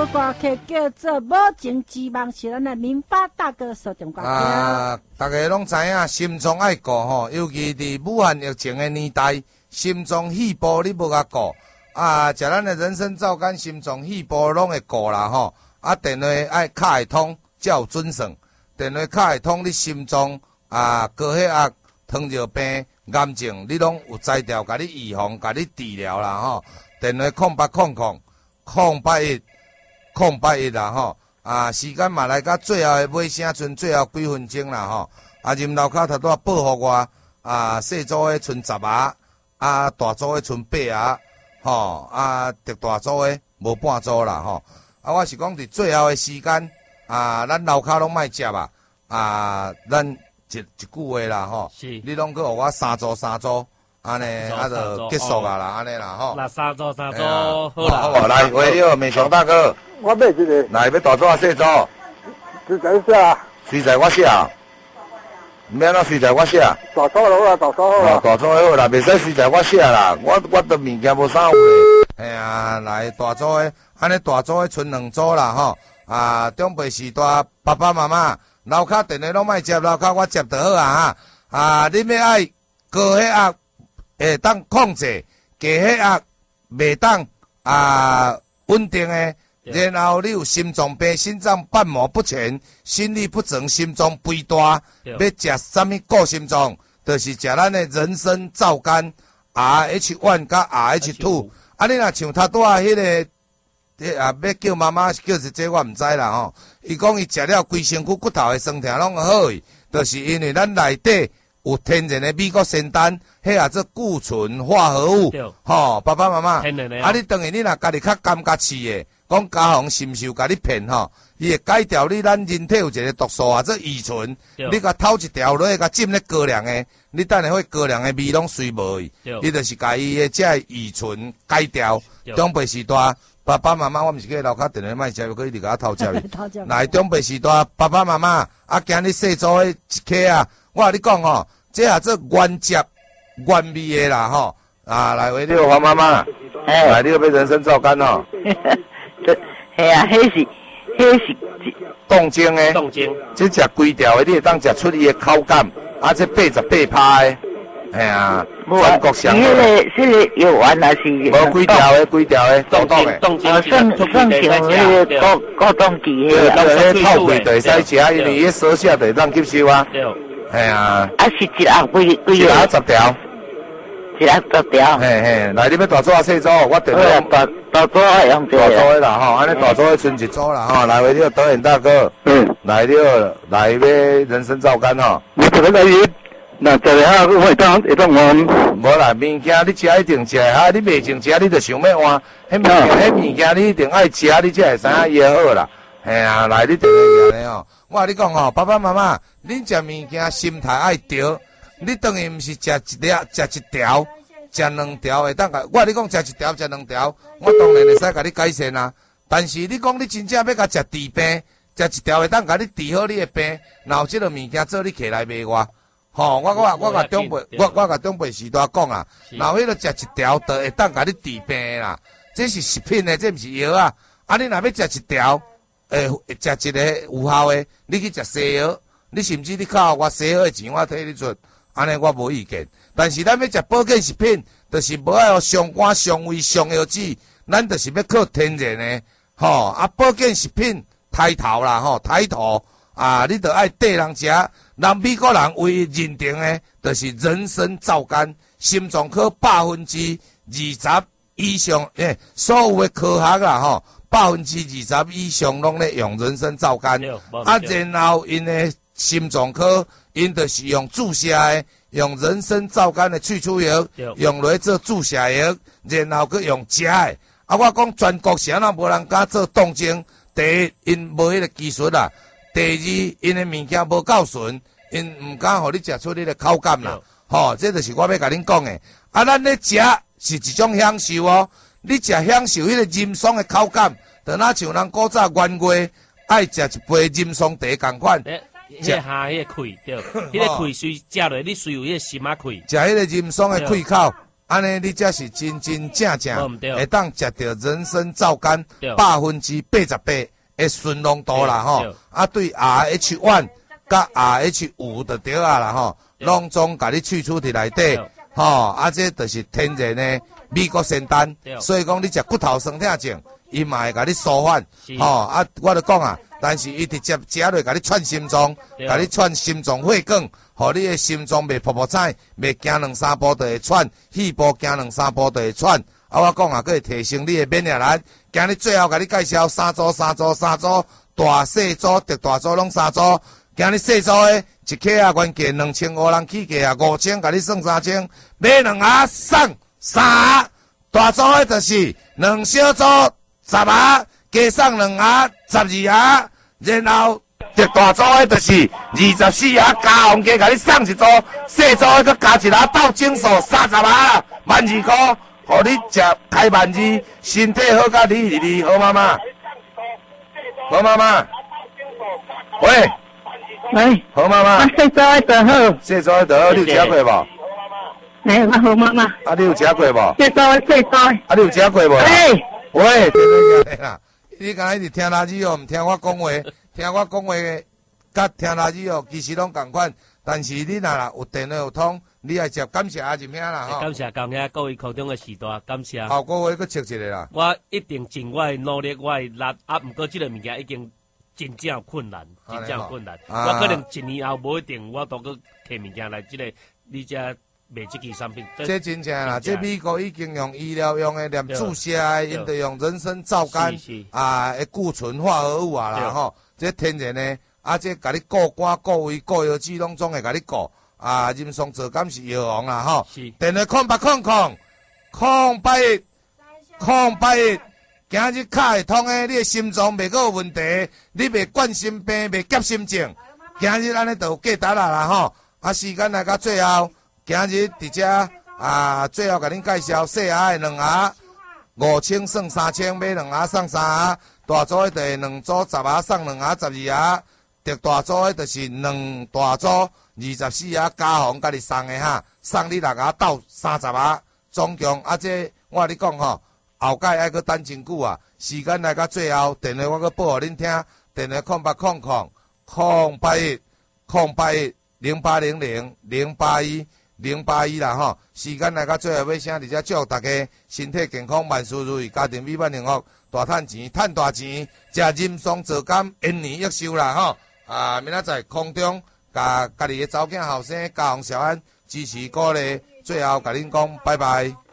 歌曲叫做《无情之梦》，是咱的民发大哥所点歌曲。 大家拢知影，心脏爱顾吼，尤其伫武汉疫情的年代，心脏肺部你无甲顾，食咱的人参皂苷，心脏肺部拢会顾啦吼。电话爱卡会通，才有准算。电话卡会通，你心脏高血压、糖尿病、癌症，你拢有摘掉，甲你预防，甲你治疗啦吼。电话08000081啦吼。时间嘛来到最后的尾声，剩最后几分钟啦吼。任楼骹头拄保护我，细组的剩10下，大组的剩8下，吼，特大组的无半组啦吼。我是讲伫最后的时间，咱楼骹拢莫食咱一句话啦吼。你拢去互我3组，安尼就结束啦，安尼啦吼。 那3组好啦。 好，来，喂，你美雄大哥。 我买一个。 来，要大组细组？ 随在写。 随在我写。免怎随在我写。 大组好啦，大组好啦。 大组好啦，袂使随在我写啦。我的物件无啥有咧。来大组的，安尼大组的剩2组啦吼。长辈时代爸爸妈妈，楼骹电话拢莫接，楼骹我接就好啊。你要爱高血压会当控制，低血压袂当稳定的。然后你有心脏病、心脏瓣膜不全、心律不整、心脏肥大，要食什么固心脏？就是食咱的人参皂苷 RH1 甲 RH2。你若像他拄迄个，要叫妈妈叫一这我毋知啦吼。伊讲伊食了规身躯骨头的酸痛拢好去，就是因为咱内底有天然的美国仙丹，迄也做固醇化合物。吼，爸爸妈妈，你当然你若家己较甘家饲的。讲家防是毋是有甲你骗吼？伊会改掉你咱人体有一个毒素做乙醇，你甲偷一条落去，甲浸咧高粱的，你等下会高粱的味拢随无去。伊就是甲伊的这乙醇改掉。长辈时代，爸爸妈妈，我毋是叫楼骹电话莫接，可以甲我偷接去。来，长辈时代，爸爸妈妈，今日细组的一客我甲你讲吼，这也做原汁原味的啦吼。来，喂，你好，黄妈妈。来，你要人参皂苷吼。 系啊，迄是冻精的，这食规条的，你会当食出伊的口感，这88趴的，全国上好。 迄个药丸还是？ 无几条的，冻的。 冻精是冻精迄个高冻期迄个。透气就会使食，因为伊锁下就会当吸收啊。 是一盒几一盒10条。 一盒10条。 来，你要大组细组？我电话。 大组的用着。 大组的啦吼，安尼大组的剩1组啦吼。来，为你导演大哥。来了，来买人参皂苷吼。 你这个来伊，那食了后会当换。 无啦，物件你食一定食你袂情食你就想要换。迄物件你一定爱食，你才会知影伊好啦。来你定个样吼。我甲你讲吼，爸爸妈妈，恁食物件心态爱对。你当然毋是食一粒，食一条。食2条会当我你讲食1条食2条，我当然会使甲你改善啊。但是你讲你真正要甲食治病，食1条会当甲你治好你的病，然后这个物件做你起来卖我，吼！我甲长辈，我甲长辈时代讲啊，然后迄个食1条就会当甲你治病的啦。这是食品的，这毋是药啊。你若要食1条，食一个有效的，你去食西药，你甚至你靠我西药的钱我替你出，安尼我无意见。但是咱要食保健食品，就是无爱互上肝、上胃、上药脂，咱就是要靠天然的，吼！保健食品抬头啦，吼，抬头你着爱缀人食，人美国人为认定的，就是人参皂苷，心脏科20%以上，所有的科学啦，吼，20%以上拢咧用人参皂苷，然后因的心脏科，因就是用注射的。用人参皂苷的去除药，用来做注射药，然后佮用食的。我讲全国啥人无人敢做冻精。第一，因无迄个技术啦；第二，因的物件无够纯，因唔敢互你食出你的口感啦。吼，这就是我要甲恁讲的。咱咧食是一种享受哦。你食享受迄个任爽的口感，就若像人古早元月爱食一杯任爽茶共款。 迄个下迄个气对，迄个气随食落，你随有迄个心啊气。 食迄个任爽的气口， 安尼你才是真真正正会当食到人参皂苷88%的纯浓度啦吼。啊，对 RH1 甲 RH5的对啊啦吼，拢总甲你萃取伫内底。吼，啊，这就是天然的美国仙丹，所以讲你食骨头酸痛症，伊嘛会甲你舒缓。吼，啊，我就讲啊，但是伊直接食落甲你串心脏，甲你串心脏血管，互你的心脏袂噗噗踩，袂行两三步就会喘，肺部行两三步就会喘。啊，我讲啊，佫会提升你的免疫力。今日最后甲你介绍三组，大细组、特大组拢三组。今日细组的一克啊，原价2500，人起价啊5000，甲你算3000，买2盒送3盒。大组的就是2小组10盒，加送2盒12盒，然后特大组的就是24盒，加红加甲你送一组，细组的佮加一盒到整数30盒，12块，互你食开万字，身体好甲你好妈妈，好妈妈，喂。 喂， 好妈妈， 细组的就好， 细组的就好，你有食过无？ 哎，我好妈妈。 啊，你有食过无？ 细组的。 啊，你有食过无？ 喂， 喂，对啦，你刚才一直听垃圾哦，唔听我讲话，听我讲话，甲听垃圾哦，其实拢共款。但是你若有电话有通，你爱接，感谢阿仁兄啦吼。 感谢各位空中的时代，感谢。 后个月佫切一个啦。 我一定尽我的努力，我的力啊，不过这个物件已经。真正困难，真正困难。我可能1年后无一定，我都去摕物件来你这卖这支产品。 这真正啦，这美国已经用医疗用的，连注射的，因着用人参皂苷啊的固醇化合物啊啦吼，这天然的，啊这甲你固肝、固胃、固腰子拢总会甲你固。啊，人参皂苷是药王啦吼。电话0800，今日卡会通诶，你诶心脏袂阁有问题，你袂冠心病，袂急心症。今日安尼就有价值啦吼。啊，时间来到最后，今日伫遮啊，最后甲恁介绍细盒诶2盒，5000算3000，买2盒送3盒。大组诶就是2组10盒送2盒12盒，特大组诶就是2大组24盒加红甲你送诶哈，送你6盒到30盒，总共啊这我甲你讲吼。后盖爱阁等真久啊！时间来到最后，电话我阁报互恁听，电话0800-0810800081时间来到最后，要声伫遮祝大家身体健康，万事如意，家庭美满幸福，大赚钱，赚大钱，食人参皂苷，延年益寿啦吼！啊，明仔载空中甲家己的查某囝后生加红小安支持鼓励，最后甲恁讲拜拜。